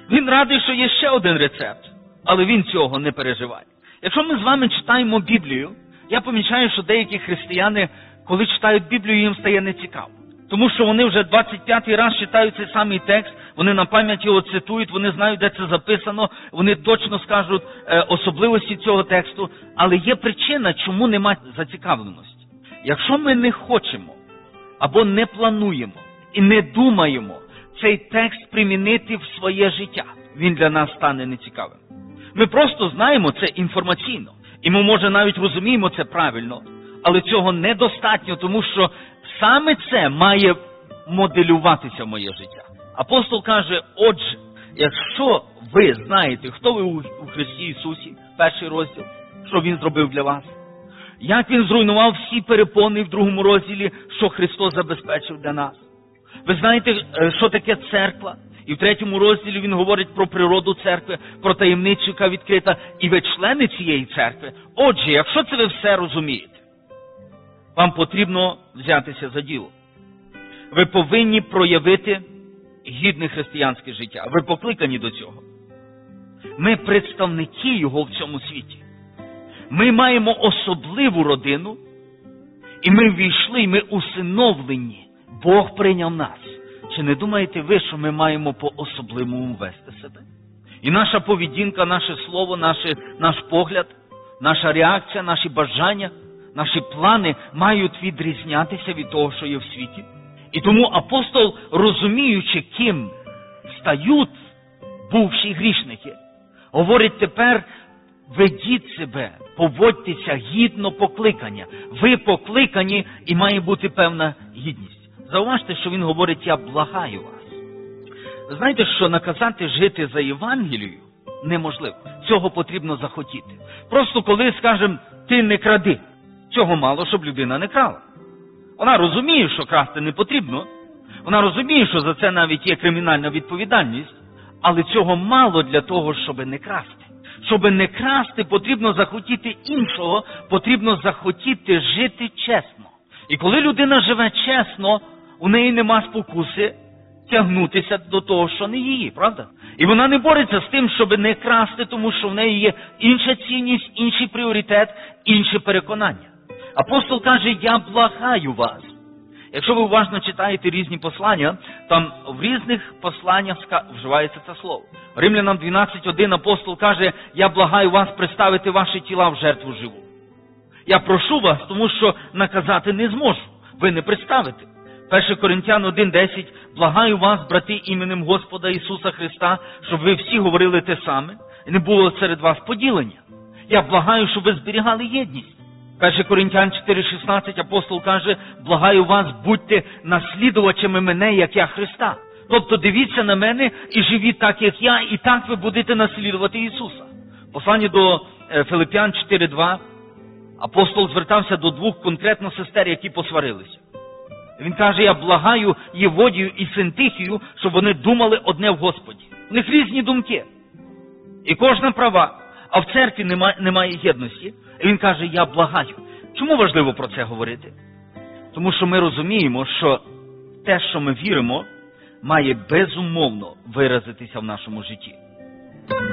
Він радий, що є ще один рецепт, але він цього не переживає. Якщо ми з вами читаємо Біблію, я помічаю, що деякі християни, коли читають Біблію, їм стає нецікаво. Тому що вони вже 25-й раз читають цей самий текст, вони на пам'ять його цитують, вони знають, де це записано, вони точно скажуть особливості цього тексту, але є причина, чому немає зацікавленості. Якщо ми не хочемо, або не плануємо, і не думаємо цей текст примінити в своє життя, він для нас стане нецікавим. Ми просто знаємо це інформаційно, і ми, може, навіть розуміємо це правильно, але цього недостатньо, тому що саме це має моделюватися в моє життя. Апостол каже, отже, якщо ви знаєте, хто ви у Христі Ісусі, перший розділ, що Він зробив для вас, як Він зруйнував всі перепони в другому розділі, що Христос забезпечив для нас. Ви знаєте, що таке церква? І в третьому розділі Він говорить про природу церкви, про таємницю, яка відкрита, і ви члени цієї церкви. Отже, якщо це ви все розумієте, вам потрібно взятися за діло. Ви повинні проявити гідне християнське життя. Ви покликані до цього. Ми представники Його в цьому світі. Ми маємо особливу родину, і ми ввійшли, і ми усиновлені. Бог прийняв нас. Чи не думаєте ви, що ми маємо по-особливому вести себе? І наша поведінка, наше слово, наш погляд, наша реакція, наші бажання, наші плани мають відрізнятися від того, що є в світі. І тому апостол, розуміючи, ким стають бувші грішники, говорить тепер, ведіть себе, поводьтеся гідно покликання. Ви покликані і має бути певна гідність. Зауважте, що він говорить, я благаю вас. Знаєте, що наказати жити за Євангелією неможливо. Цього потрібно захотіти. Просто коли скажемо, ти не кради, цього мало, щоб людина не крала. Вона розуміє, що красти не потрібно. Вона розуміє, що за це навіть є кримінальна відповідальність. Але цього мало для того, щоб не красти. Щоб не красти, потрібно захотіти іншого, потрібно захотіти жити чесно. І коли людина живе чесно, у неї нема спокуси тягнутися до того, що не її, правда? І вона не бореться з тим, щоб не красти, тому що в неї є інша цінність, інший пріоритет, інше переконання. Апостол каже, я благаю вас. Якщо ви уважно читаєте різні послання, там в різних посланнях вживається це слово. Римлянам 12:1 апостол каже, я благаю вас представити ваші тіла в жертву живу. Я прошу вас, тому що наказати не зможу. Ви не представите. 1 Коринтян 1:10, благаю вас, брати, іменем Господа Ісуса Христа, щоб ви всі говорили те саме, і не було серед вас поділення. Я благаю, щоб ви зберігали єдність. 1 Коринтян 4:16 апостол каже, благаю вас, будьте наслідувачами мене, як я Христа. Тобто дивіться на мене і живіть так, як я, і так ви будете наслідувати Ісуса. Послання до Филип'ян 4:2 апостол звертався до двох конкретно сестер, які посварилися. Він каже, я благаю Єводію і Синтихію, щоб вони думали одне в Господі. У них різні думки. І кожна права, а в церкві немає єдності. І він каже, я благаю. Чому важливо про це говорити? Тому що ми розуміємо, що те, що ми віримо, має безумовно виразитися в нашому житті.